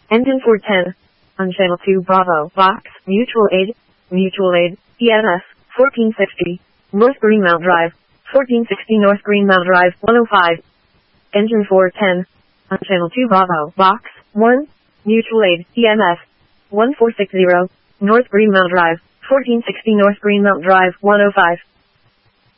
Engine 410. On channel 2 Bravo, Vox, Mutual Aid, EMS, 1460. North Greenmount Drive, 1460 North Greenmount Drive, 105. Engine 410. On channel 2 Bravo, Vox, 1, Mutual Aid, EMS, 1460. North Greenmount Drive, 1460 North Greenmount Drive, 105.